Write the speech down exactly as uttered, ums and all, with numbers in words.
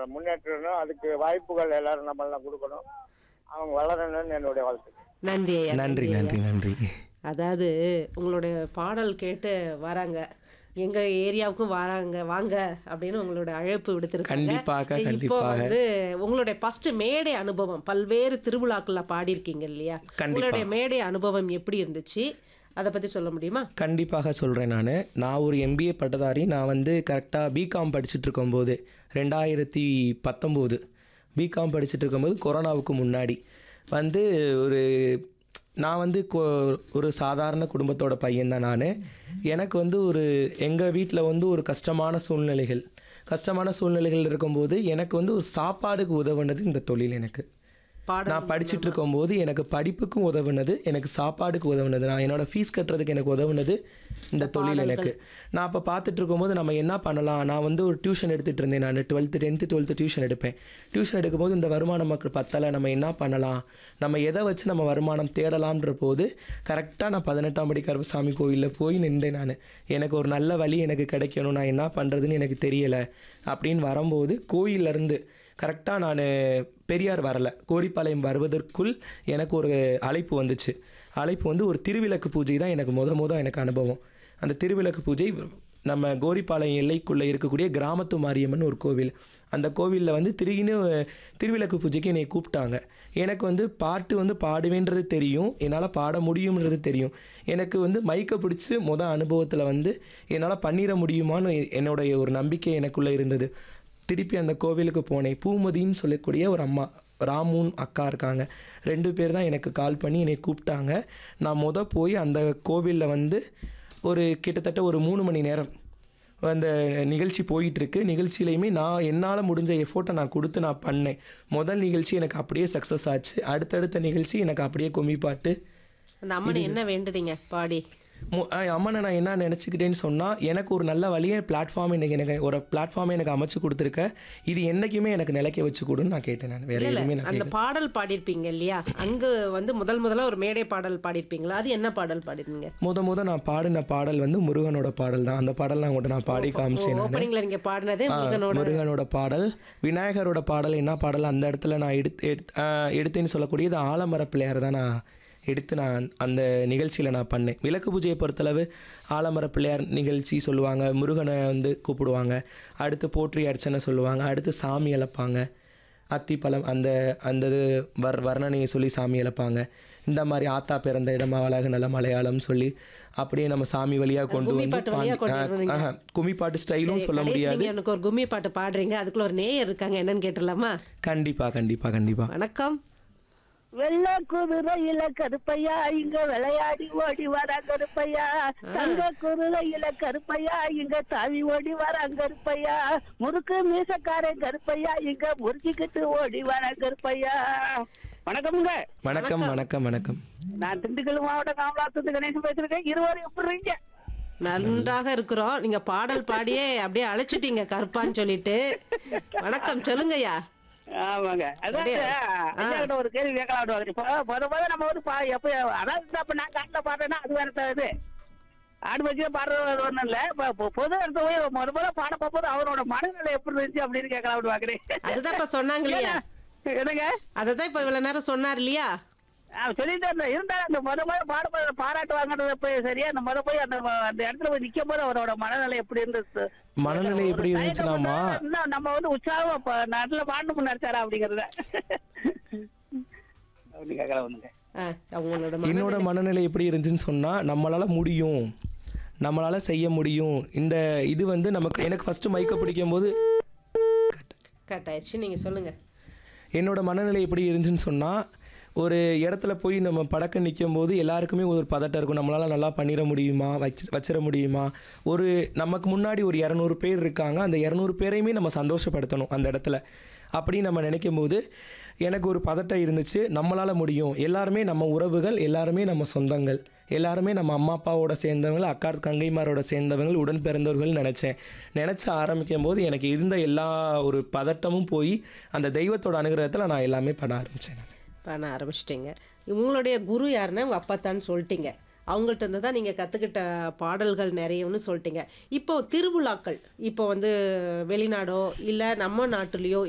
முன்னேற்றணும். அதுக்கு வாய்ப்புகள் எல்லாரும் நம்மளாம் கொடுக்கணும். அவங்க வளரணும்னு என்னுடைய வாழ்த்து. நன்றி ஐயா, நன்றி நன்றி ஐயா. நன்றி நன்றி அதாவது உங்களுடைய பாடல் கேட்டு வராங்க, எங்க ஏரியாவுக்கும் வராங்க வாங்க அப்படின்னு உங்களோட அழைப்பு விடுத்திருக்காங்க. கண்டிப்பாக, இப்போ கண்டிப்பாக. வந்து உங்களுடைய ஃபர்ஸ்ட் மேடை அனுபவம், பல்வேறு திருவிழாக்கள்ல பாடியிருக்கீங்க இல்லையா, கண்டிப்பா. உங்களுடைய மேடை அனுபவம் எப்படி இருந்துச்சு, அதை பத்தி சொல்ல முடியுமா? கண்டிப்பாக சொல்கிறேன். நான் நான் ஒரு எம்பிஏ பட்டதாரி. நான் வந்து கரெக்டாக பிகாம் படிச்சுட்டு இருக்கும்போது ரெண்டாயிரத்தி பத்தொம்போது பிகாம் படிச்சுட்டு இருக்கும்போது கொரோனாவுக்கு முன்னாடி வந்து ஒரு நான் வந்து கொ ஒரு சாதாரண குடும்பத்தோட பையன்தான் நான். எனக்கு வந்து ஒரு எங்கள் வீட்டில் வந்து ஒரு கஷ்டமான சூழ்நிலைகள் கஷ்டமான சூழ்நிலைகள் இருக்கும்போது எனக்கு வந்து ஒரு சாப்பாடுக்கு உதவுனது இந்த தொழில். எனக்கு பாடல் நான் படிச்சுட்டு இருக்கும்போது எனக்கு படிப்புக்கும் உதவுனது, எனக்கு சாப்பாடுக்கு உதவுனது, நான் என்னோடய ஃபீஸ் கட்டுறதுக்கு எனக்கு உதவுனது இந்த தொழில் எனக்கு. நான் அப்போ பார்த்துட்டு இருக்கும்போது நம்ம என்ன பண்ணலாம், நான் வந்து ஒரு டியூஷன் எடுத்துகிட்டு இருந்தேன். நான் டுவெல்த்து டென்த்து டுவெல்த்து டியூஷன் எடுப்பேன். டியூஷன் எடுக்கும்போது இந்த வருமானம் நமக்கு பத்தலை, நம்ம என்ன பண்ணலாம், நம்ம எதை வச்சு நம்ம வருமானம் தேடலாம்ன்ற போது கரெக்டாக நான் பதினெட்டாம் படி கருப்பசாமி கோவிலில் போய் நின்றேன். நான் எனக்கு ஒரு நல்ல வழி எனக்கு கிடைக்கணும், நான் என்ன பண்ணுறதுன்னு எனக்கு தெரியலை அப்படின்னு வரும்போது கோயிலேருந்து கரெக்டாக நான் பெரியார் வரலை, கோரிப்பாளையம் வருவதற்குள் எனக்கு ஒரு அழைப்பு வந்துச்சு. அழைப்பு வந்து ஒரு திருவிளக்கு பூஜை தான் எனக்கு முத முத எனக்கு அனுபவம். அந்த திருவிளக்கு பூஜை நம்ம கோரிப்பாளையம் எல்லைக்குள்ளே இருக்கக்கூடிய கிராமத்து மாரியம்மன் ஒரு கோவில். அந்த கோவிலில் வந்து திடீர்னு திருவிளக்கு பூஜைக்கு என்னை கூப்பிட்டாங்க. எனக்கு வந்து பாட்டு வந்து பாடுவேன்றது தெரியும், என்னால் பாட முடியும்ன்றது தெரியும். எனக்கு வந்து மைக்கை பிடிச்சி மொதல் அனுபவத்தில் வந்து என்னால் பண்ணிட முடியுமான்னு என்னுடைய ஒரு நம்பிக்கை எனக்குள்ளே இருந்தது. திருப்பி அந்த கோவிலுக்கு போனேன். பூமதின்னு சொல்லக்கூடிய ஒரு அம்மா, ராமுன் அக்கா இருக்காங்க, ரெண்டு பேர் தான் எனக்கு கால் பண்ணி என்னை கூப்பிட்டாங்க. நான் முத போய் அந்த கோவிலில் வந்து ஒரு கிட்டத்தட்ட ஒரு மூணு மணி நேரம் அந்த நிகழ்ச்சி போயிட்டுருக்கு. நிகழ்ச்சியிலையுமே நான் என்னால் முடிஞ்ச எஃபோர்ட்டை நான் கொடுத்து நான் பண்ணேன். முதல் நிகழ்ச்சி எனக்கு அப்படியே சக்ஸஸ் ஆச்சு. அடுத்தடுத்த நிகழ்ச்சி எனக்கு அப்படியே கும்மி பாட்டு. அந்த அம்மனை என்ன வேண்டுறீங்க பாடி? மு அம்மனை நான் என்ன நினச்சிக்கிட்டேன்னு சொன்னால், எனக்கு ஒரு நல்ல வழியை பிளாட்ஃபார்ம் எனக்கு எனக்கு ஒரு பிளாட்ஃபார்மை எனக்கு அமைச்சு கொடுத்துருக்க, இது என்றைக்குமே எனக்கு நிலைக்க வச்சு கொடுன்னு நான் கேட்டேன். நான் வேறு எதுவுமே நான் அந்த கேட்கல. பாடல் பாடியிருப்பீங்க இல்லையா, அங்கே வந்து முதல் முதல்ல ஒரு மேடை பாடல் பாடியிருப்பீங்களா, அது என்ன பாடல் பாடிருந்தீங்க? முத முத நான் பாடின பாடல் வந்து முருகனோட பாடல் தான். அந்த பாடல் நான் உங்கள்கிட்ட நான் பாடி காமிச்சேன். நான் ஓப்பனிங்ல நீங்க பாடினதே முருகனோட முருகனோட பாடல். விநாயகரோட பாடல் என்ன பாடல் அந்த இடத்துல நான் எடுத்து எடுத்து எடுத்தேன்னு சொல்லக்கூடியது ஆலமர பிள்ளையார் தான் நான் எடுத்து நான் அந்த நிகழ்ச்சியில் நான் பண்ணேன். விளக்கு பூஜையை பொறுத்தளவு ஆலமர பிள்ளையார் நிகழ்ச்சி சொல்லுவாங்க, முருகனை வந்து கூப்பிடுவாங்க, அடுத்து போற்றி அர்ச்சனை சொல்லுவாங்க, அடுத்து சாமி இழப்பாங்க, அத்திப்பழம் அந்த அந்த இது வர் வர்ணனையை சொல்லி சாமி இழப்பாங்க. இந்த மாதிரி ஆத்தா பிறந்த இடமா அழகு நல்ல மலையாளம் சொல்லி அப்படியே நம்ம சாமி வழியாக கொண்டு கும்மி வந்து பாட்டு வழியா கொண்டு வருவீங்க. ஆஹா கும்மி பாட்டு ஸ்டைலும் சொல்ல கடைசி முடியாது. நீங்க எனக்கு ஒரு கும்மி பாட்டு பாடுறீங்க, அதுக்குள்ள ஒரு நேயர் இருக்காங்க, என்னன்னு கேட்டலாமா? கண்டிப்பாக கண்டிப்பாக கண்டிப்பாக. வணக்கம். வெள்ள குதிரையில கருப்பையா இங்க விளையாடி ஓடி வர கருப்பையா, தங்க குதிரையில கருப்பையா இங்க தாவி ஓடி வர கருப்பையா, முறுக்கு மீசக்கார கருப்பையா இங்க முறுக்கிக்கிட்டு ஓடி வர கருப்பையா. வணக்கம்ங்க. வணக்கம் வணக்கம் வணக்கம். நான் திண்டுக்கல் மாவட்டம் காமலாத்துக்கு கணேசன் பேசுறேன். இருவரும் எப்படி இருக்கீங்க? நன்றாக இருக்கிறோம். நீங்க பாடல் பாடியே அப்படியே அழைச்சிட்டீங்க கருப்பான்னு சொல்லிட்டு. வணக்கம், சொல்லுங்கய்யா. ஆமாங்க. அதாவது ஐயாக்கிட்ட ஒரு கேள்வி கேட்கலாம். இப்போ முத முத நம்ம வந்து பா எப்போ அதாவது அப்ப நான் காட்டில் பாடுறேன்னா அது வேற இது ஆடு வச்சு பாடுறது ஒன்றும் இல்லை. இப்போ பொது இடத்த போய் முத முத பாட பார்ப்போது அவரோட மனநிலை எப்படி இருந்துச்சு அப்படின்னு கேட்கலாம் அப்படி பாக்குறேன். அதுதான் இப்ப சொன்னாங்க இல்லையா, என்னங்க அததான் இப்ப இவ்வளவு நேரம் சொன்னார் இல்லையா. சொல்லிட்டு இருந்தேன். இருந்தாலும் அந்த முத முத பாட பாராட்டு வாங்கினது போய் சரியா, அந்த முத போய் அந்த அந்த இடத்துல போய் நிக்கும் போது அவரோட மனநிலை எப்படி இருந்துச்சு, மனநிலை எப்படி இருந்துச்சுனாமா நம்ம வந்து உற்சாகம் நல்ல பாடணும் நினைச்சாரா அப்படிங்கறத அப்படி கேட்கலாம் வந்துங்க. அவங்களோட என்னோட மனநிலை எப்படி இருந்துச்சுன்னு சொன்னால், நம்மளால் முடியும், நம்மளால் செய்ய முடியும். இந்த இது வந்து நமக்கு எனக்கு ஃபஸ்ட்டு மைக்கை பிடிக்கும் போது கட் ஆயிடுச்சு. நீங்க சொல்லுங்க. என்னோட மனநிலை எப்படி இருந்துச்சுன்னு சொன்னால், ஒரு இடத்துல போய் நம்ம படக்க நிற்கும் போது எல்லாருக்குமே ஒரு பதட்டம் இருக்கும். நம்மளால் நல்லா பண்ணிட முடியுமா, வச்சு வச்சிட முடியுமா, ஒரு நமக்கு முன்னாடி ஒரு இரநூறு பேர் இருக்காங்க, அந்த இரநூறு பேரையுமே நம்ம சந்தோஷப்படுத்தணும் அந்த இடத்துல அப்படின்னு நம்ம நினைக்கும் போது எனக்கு ஒரு பதட்டம் இருந்துச்சு. நம்மளால் முடியும், எல்லாருமே நம்ம உறவுகள், எல்லாருமே நம்ம சொந்தங்கள், எல்லாருமே நம்ம அம்மா அப்பாவோட சேர்ந்தவங்க, அக்கா தங்கைமாரோட சேர்ந்தவங்க, உடன் பிறந்தவர்கள் நினச்சேன். நினச்ச ஆரம்பிக்கும் போது எனக்கு இருந்த எல்லா ஒரு பதட்டமும் போய் அந்த தெய்வத்தோட அனுகிரகத்தில் நான் எல்லாமே பண்ண ஆரம்பித்தேன். பண்ண ஆரம்பிச்சிட்டிங்க. உங்களுடைய குரு யாருன்னா உங்கள் அப்பா தான் சொல்லிட்டீங்க. அவங்கள்ட்ட இருந்து தான் நீங்கள் கற்றுக்கிட்ட பாடல்கள் நிறையன்னு சொல்லிட்டீங்க. இப்போ திருவிழாக்கள், இப்போ வந்து வெளிநாடோ இல்லை நம்ம நாட்டுலேயோ